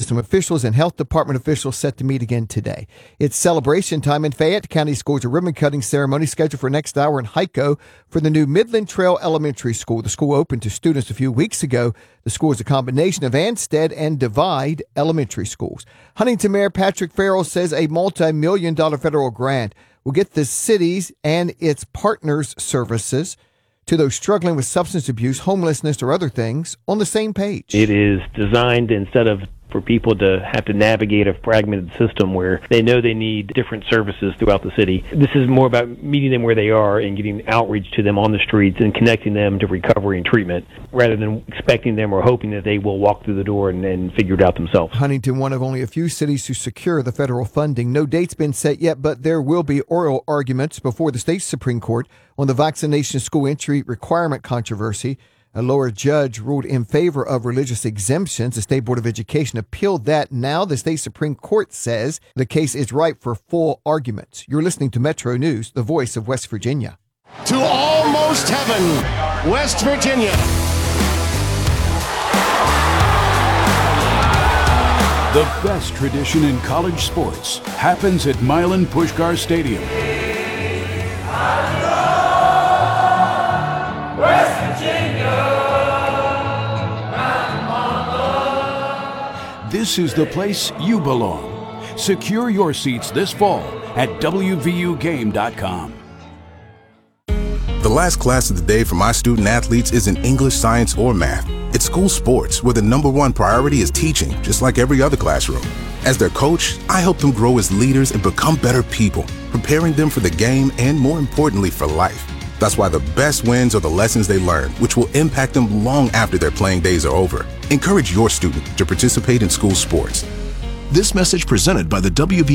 system officials and health department officials set to meet again today. It's celebration time in Fayette. County Schools a ribbon-cutting ceremony scheduled for next hour in Hico for the new Midland Trail Elementary School. The school opened to students a few weeks ago. The school is a combination of Anstead and Divide elementary schools. Huntington Mayor Patrick Farrell says a multi-million-dollar federal grant will get the city's and its partners' services to those struggling with substance abuse, homelessness, or other things on the same page. It is designed instead of for people to have to navigate a fragmented system where they know they need different services throughout the city. This is more about meeting them where they are and getting outreach to them on the streets and connecting them to recovery and treatment rather than expecting them or hoping that they will walk through the door and figure it out themselves. Huntington, one of only a few cities to secure the federal funding. No date's been set yet, but there will be oral arguments before the state Supreme Court on the vaccination school entry requirement controversy. A lower judge ruled in favor of religious exemptions. The State Board of Education appealed that. Now the state Supreme Court says the case is ripe for full arguments. You're listening to Metro News, the voice of West Virginia. To almost heaven, West Virginia. The best tradition in college sports happens at Milan Puskar Stadium. This is the place you belong. Secure your seats this fall at WVUGame.com. The last class of the day for my student athletes isn't English, science, or math. It's school sports, where the number one priority is teaching, just like every other classroom. As their coach, I help them grow as leaders and become better people, preparing them for the game and, more importantly, for life. That's why the best wins are the lessons they learn, which will impact them long after their playing days are over. Encourage your student to participate in school sports. This message presented by the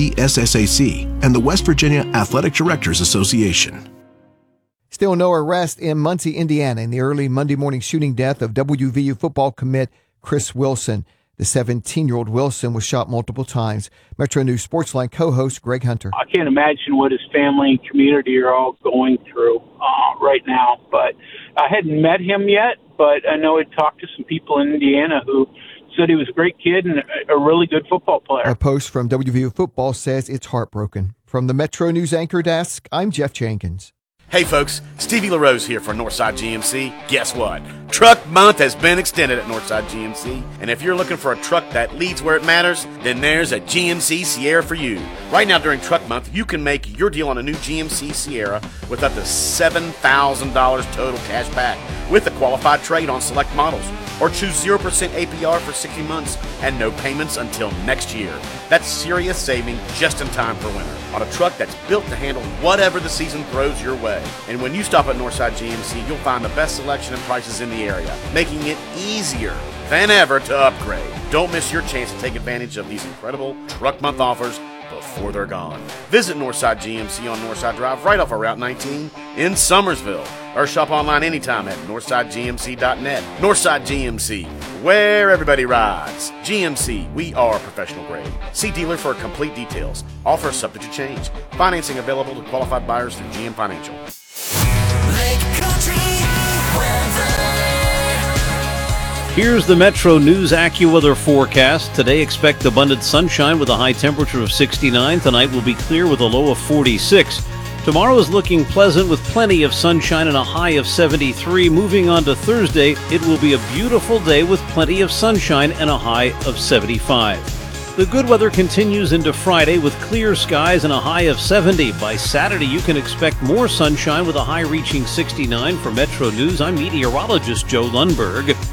WVSSAC and the West Virginia Athletic Directors Association. Still no arrest in Muncie, Indiana, in the early Monday morning shooting death of WVU football commit Chris Wilson. The 17-year-old Wilson was shot multiple times. Metro News Sportsline co-host Greg Hunter. I can't imagine what his family and community are all going through right now. But I hadn't met him yet, but I know I'd talked to some people in Indiana who said he was a great kid and a really good football player. A post from WVU Football says it's heartbroken. From the Metro News Anchor Desk, I'm Jeff Jenkins. Hey folks, Stevie LaRose here for Northside GMC. Guess what? Truck Month has been extended at Northside GMC, and if you're looking for a truck that leads where it matters, then there's a GMC Sierra for you. Right now during Truck Month, you can make your deal on a new GMC Sierra with up to $7,000 total cash back with a qualified trade on select models, or choose 0% APR for 60 months and no payments until next year. That's serious saving just in time for winter on a truck that's built to handle whatever the season throws your way. And when you stop at Northside GMC, you'll find the best selection and prices in the area, making it easier than ever to upgrade. Don't miss your chance to take advantage of these incredible Truck Month offers before they're gone. Visit Northside GMC on Northside Drive right off of Route 19 in Summersville, or shop online anytime at northsidegmc.net. Northside GMC, where everybody rides. GMC, we are professional grade. See dealer for complete details. Offer subject to change. Financing available to qualified buyers through GM Financial. Here's the Metro News AccuWeather forecast. Today, expect abundant sunshine with a high temperature of 69. Tonight will be clear with a low of 46. Tomorrow is looking pleasant with plenty of sunshine and a high of 73. Moving on to Thursday, it will be a beautiful day with plenty of sunshine and a high of 75. The good weather continues into Friday with clear skies and a high of 70. By Saturday, you can expect more sunshine with a high reaching 69. For Metro News, I'm meteorologist Joe Lundberg.